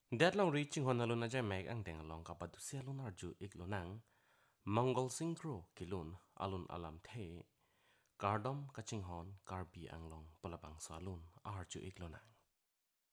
Det long reaching hon alun aja meg ang deng long kapatu sialun arju iklunang Mongol Singkro kilun alun alam the Kardom kaching hon karbi anglong palabang salun arju iklunang